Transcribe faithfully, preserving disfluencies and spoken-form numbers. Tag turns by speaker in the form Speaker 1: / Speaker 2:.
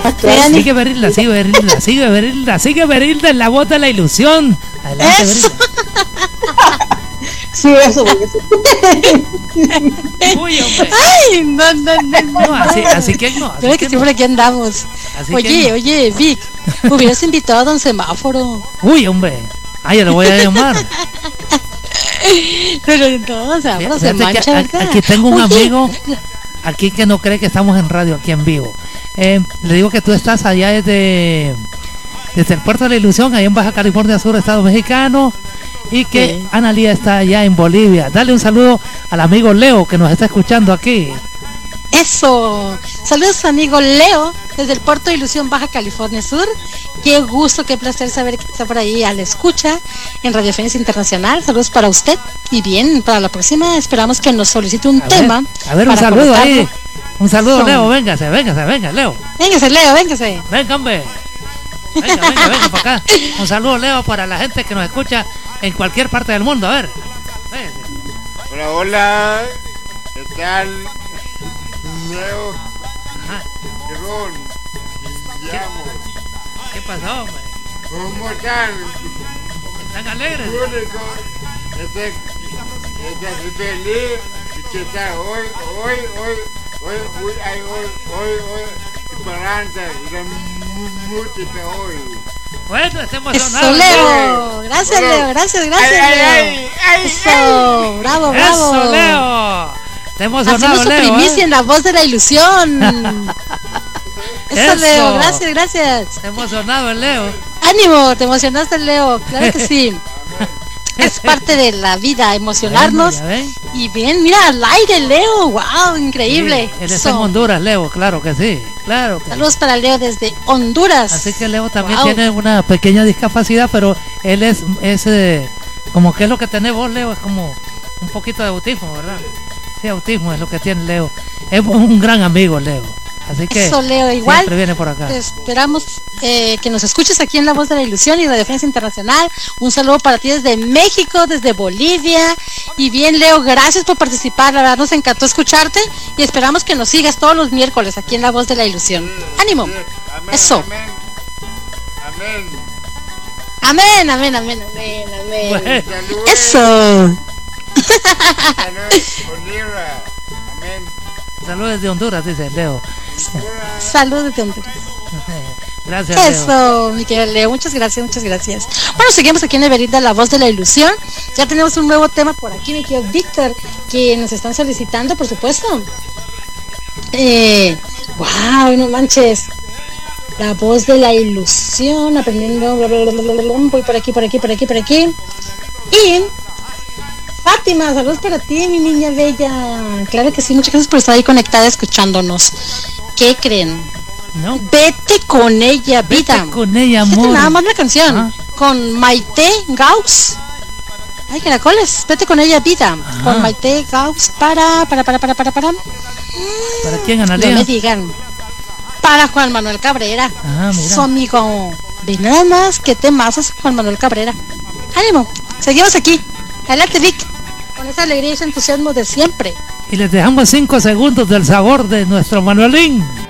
Speaker 1: Vean,
Speaker 2: sigue Berilda, sigue Berilda, sigue Berilda, sigue Berilda en la voz de la ilusión. Adelante,
Speaker 1: eso.
Speaker 2: Berilda.
Speaker 3: Sí, eso, porque sí.
Speaker 2: Uy, hombre.
Speaker 1: Ay, no, no, no, no.
Speaker 2: No, así, así que no. Así
Speaker 1: Creo que
Speaker 2: que
Speaker 1: siempre
Speaker 2: no.
Speaker 1: aquí andamos.
Speaker 2: Así que
Speaker 1: Oye,
Speaker 2: no.
Speaker 1: oye, Vic, hubieras invitado a Don Semáforo.
Speaker 2: Uy, hombre. Ah, ya lo voy a llamar.
Speaker 1: Pero no, Semáforo se
Speaker 2: Fíjate que
Speaker 1: mancha,
Speaker 2: a-
Speaker 1: ¿verdad?
Speaker 2: aquí tengo un
Speaker 1: Oye,
Speaker 2: amigo aquí que no cree que estamos en radio aquí en vivo. Eh, le digo que tú estás allá desde, desde el Puerto de la Ilusión, allá en Baja California Sur, Estado Mexicano, y que
Speaker 1: Sí.
Speaker 2: Analía está allá en Bolivia. Dale un saludo al amigo Leo que nos está escuchando aquí.
Speaker 1: Eso. Saludos, amigo Leo, desde el Puerto de Ilusión, Baja California Sur. Qué gusto, qué placer saber que está por ahí a la escucha en Radio Fénix Internacional. Saludos para usted. Y bien, para la próxima esperamos que nos solicite un
Speaker 2: A
Speaker 1: tema.
Speaker 2: ver, a ver un
Speaker 1: para
Speaker 2: saludo ahí.
Speaker 1: comentarlo.
Speaker 2: Un saludo,
Speaker 1: Son-
Speaker 2: Leo. Véngase, véngase, venga, Leo.
Speaker 1: Véngase, Leo, véngase.
Speaker 2: Venga, hombre. Venga, venga, venga para acá. Un saludo, Leo, para la gente que nos escucha en cualquier parte del mundo. A ver. Véngase.
Speaker 4: Hola, hola. ¿Qué tal? Leo,
Speaker 2: Ajá.
Speaker 4: Ron, llamo.
Speaker 2: ¿Qué pasó, hombre?
Speaker 4: ¿Cómo están?
Speaker 2: ¿Están alegres?
Speaker 4: Único. Este, este, feliz. ¿Qué tal? Hoy, hoy, hoy, hoy, hoy, ay, hoy, hoy, hoy, esperanza y la música hoy.
Speaker 2: Bueno, estemos
Speaker 1: Eso,
Speaker 2: emocionados.
Speaker 1: Leo. Gracias,
Speaker 4: Bueno.
Speaker 1: Leo. Gracias, gracias,
Speaker 4: Ay, ay,
Speaker 1: Leo.
Speaker 4: ay, ay,
Speaker 1: Eso. Bravo, bravo.
Speaker 2: Eso, Leo. Te emocionado,
Speaker 1: Hacemos su
Speaker 2: Leo.
Speaker 1: primicia
Speaker 2: ¿eh?
Speaker 1: en la voz de la ilusión. Eso,
Speaker 2: Eso.
Speaker 1: Leo. Gracias, gracias.
Speaker 2: Te emocionado el Leo.
Speaker 1: Ánimo, te emocionaste, Leo. Claro que sí. Es parte de la vida, emocionarnos.
Speaker 2: Bueno, ya ven.
Speaker 1: Y bien, mira, al aire, Leo. Wow, increíble.
Speaker 2: Sí, él está
Speaker 1: Eso.
Speaker 2: en Honduras, Leo, claro que sí. Claro que sí.
Speaker 1: Saludos para Leo desde Honduras.
Speaker 2: Así que Leo también
Speaker 1: Wow.
Speaker 2: tiene una pequeña discapacidad, pero él es, es eh, como que es lo que tenés vos, Leo, es como un poquito de autismo, ¿verdad? Sí, autismo es lo que tiene Leo. Es un gran amigo, Leo. Así que
Speaker 1: Eso, Leo, igual.
Speaker 2: siempre viene por acá.
Speaker 1: Te esperamos eh, que nos escuches aquí en La Voz de la Ilusión y de Defensa Internacional. Un saludo para ti desde México, desde Bolivia. Y bien, Leo, gracias por participar. La verdad nos encantó escucharte y esperamos que nos sigas todos los miércoles aquí en La Voz de la Ilusión. ánimo.
Speaker 4: Sí, amén,
Speaker 1: Eso.
Speaker 4: Amén. Amén.
Speaker 1: Amén, amén, amén, amén, amén.
Speaker 2: Bueno.
Speaker 4: Saludos.
Speaker 1: Eso.
Speaker 4: Saludos, Olivia. Amén.
Speaker 2: Saludos desde Honduras, dice Leo.
Speaker 1: Saludos desde Honduras.
Speaker 2: Gracias, Leo.
Speaker 1: Eso, mi querido Leo, muchas gracias, muchas gracias. Bueno, seguimos aquí en Everita, La Voz de la Ilusión. Ya tenemos un nuevo tema por aquí, mi querido Víctor, que nos están solicitando, por supuesto. Eh, wow, no manches. La Voz de la Ilusión, aprendiendo. Bla, bla, bla, bla, bla, bla, voy por aquí, por aquí, por aquí, por aquí. Y Fátima, saludos para ti, mi niña bella. Claro que sí, muchas gracias por estar ahí conectada escuchándonos. ¿Qué creen?
Speaker 2: ¿No?
Speaker 1: Vete con ella, vida.
Speaker 2: Vete con ella,
Speaker 1: Fíjate
Speaker 2: amor.
Speaker 1: nada más la canción.
Speaker 2: Ah.
Speaker 1: Con Maite Gauss. Ay, caracoles. Vete con ella, vida.
Speaker 2: Ajá.
Speaker 1: Con Maite Gauss para, para, para, para, para, para.
Speaker 2: ¿Para quién,
Speaker 1: No
Speaker 2: Analia?
Speaker 1: me digan. Para Juan Manuel Cabrera.
Speaker 2: Ah, mira.
Speaker 1: Su amigo. Ve nada más que temazos Juan Manuel Cabrera. Ánimo. Seguimos aquí. Adelante, Vic. Con esa alegría y ese entusiasmo de siempre.
Speaker 2: Y les dejamos cinco segundos del sabor de nuestro Manuelín.